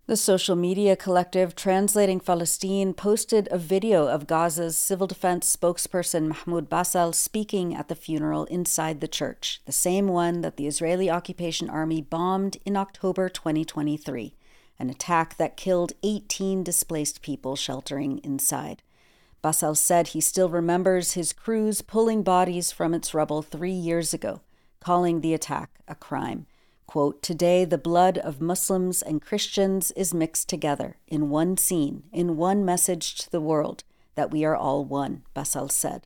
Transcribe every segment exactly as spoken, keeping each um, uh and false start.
The social media collective Translating Palestine posted a video of Gaza's civil defense spokesperson Mahmoud Basal speaking at the funeral inside the church, the same one that the Israeli occupation army bombed in October twenty twenty-three, an attack that killed eighteen displaced people sheltering inside. Basal said he still remembers his crews pulling bodies from its rubble three years ago, calling the attack a crime. Quote, "Today the blood of Muslims and Christians is mixed together in one scene, in one message to the world, that we are all one," Basal said.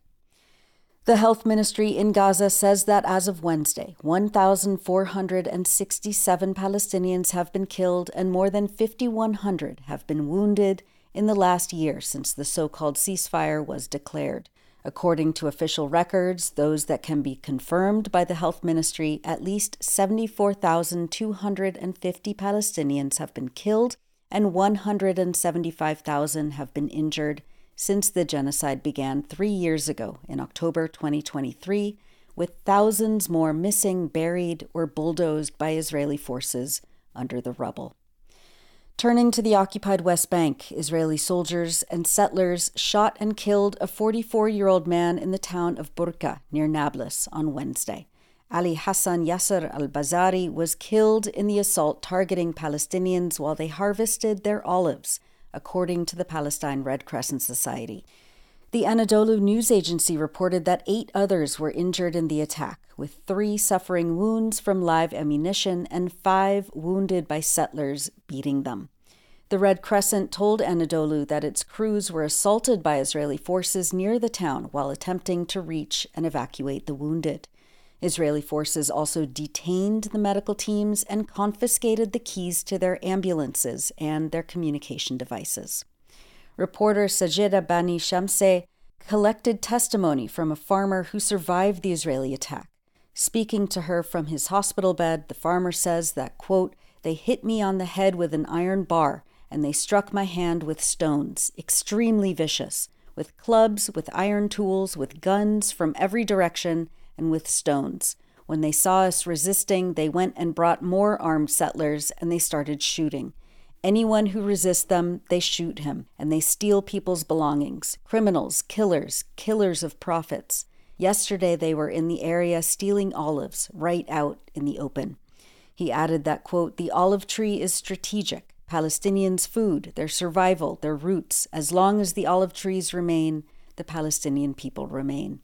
The health ministry in Gaza says that as of Wednesday, one thousand four hundred sixty-seven Palestinians have been killed and more than five thousand one hundred have been wounded in the last year since the so-called ceasefire was declared. According to official records, those that can be confirmed by the health ministry, at least seventy-four thousand two hundred fifty Palestinians have been killed and one hundred seventy-five thousand have been injured since the genocide began three years ago in October twenty twenty-three, with thousands more missing, buried, or bulldozed by Israeli forces under the rubble. Turning to the occupied West Bank, Israeli soldiers and settlers shot and killed a forty-four-year-old man in the town of Burqa near Nablus on Wednesday. Ali Hassan Yasser al-Bazari was killed in the assault targeting Palestinians while they harvested their olives, according to the Palestine Red Crescent Society. The Anadolu news agency reported that eight others were injured in the attack, with three suffering wounds from live ammunition and five wounded by settlers beating them. The Red Crescent told Anadolu that its crews were assaulted by Israeli forces near the town while attempting to reach and evacuate the wounded. Israeli forces also detained the medical teams and confiscated the keys to their ambulances and their communication devices. Reporter Sajida Bani Shamse collected testimony from a farmer who survived the Israeli attack. Speaking to her from his hospital bed, the farmer says that, quote, "They hit me on the head with an iron bar, and they struck my hand with stones, extremely vicious, with clubs, with iron tools, with guns from every direction, and with stones. When they saw us resisting, they went and brought more armed settlers, and they started shooting. Anyone who resists them, they shoot him, and they steal people's belongings. Criminals, killers, killers of prophets. Yesterday they were in the area stealing olives, right out in the open." He added that, quote, "The olive tree is strategic. Palestinians' food, their survival, their roots. As long as the olive trees remain, the Palestinian people remain."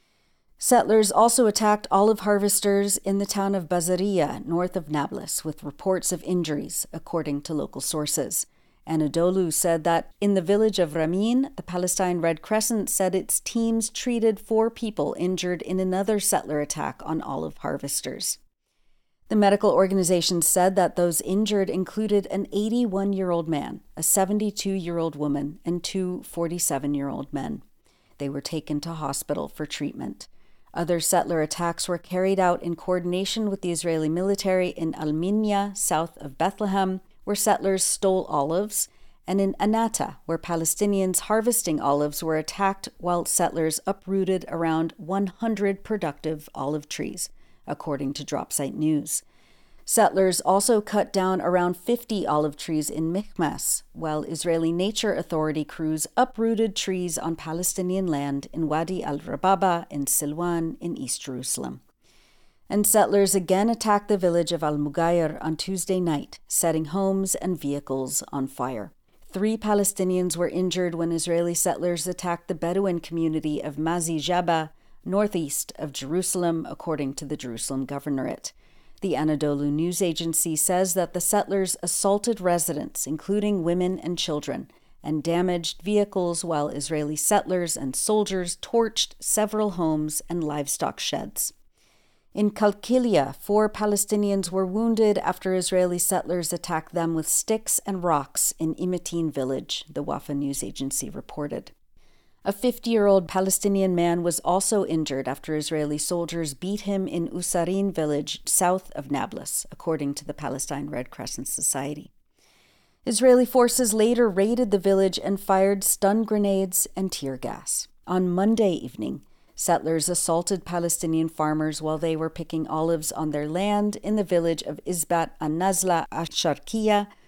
Settlers also attacked olive harvesters in the town of Bazariya, north of Nablus, with reports of injuries, according to local sources. Anadolu said that in the village of Ramin, the Palestine Red Crescent said its teams treated four people injured in another settler attack on olive harvesters. The medical organization said that those injured included an eighty-one-year-old man, a seventy-two-year-old woman, and two forty-seven-year-old men. They were taken to hospital for treatment. Other settler attacks were carried out in coordination with the Israeli military in Al-Minya, south of Bethlehem, where settlers stole olives, and in Anata, where Palestinians harvesting olives were attacked while settlers uprooted around one hundred productive olive trees, according to Dropsite News. Settlers also cut down around fifty olive trees in Michmas, while Israeli Nature Authority crews uprooted trees on Palestinian land in Wadi al-Rababa in Silwan in East Jerusalem. And settlers again attacked the village of Al-Mugayr on Tuesday night, setting homes and vehicles on fire. Three Palestinians were injured when Israeli settlers attacked the Bedouin community of Mazi Jaba, northeast of Jerusalem, according to the Jerusalem Governorate. The Anadolu news agency says that the settlers assaulted residents, including women and children, and damaged vehicles while Israeli settlers and soldiers torched several homes and livestock sheds. In Kalkilia, four Palestinians were wounded after Israeli settlers attacked them with sticks and rocks in Imitin village, the Wafa news agency reported. A fifty-year-old Palestinian man was also injured after Israeli soldiers beat him in Usarin village south of Nablus, according to the Palestine Red Crescent Society. Israeli forces later raided the village and fired stun grenades and tear gas. On Monday evening, settlers assaulted Palestinian farmers while they were picking olives on their land in the village of Izbat an-Nazla ash-Sharkiya,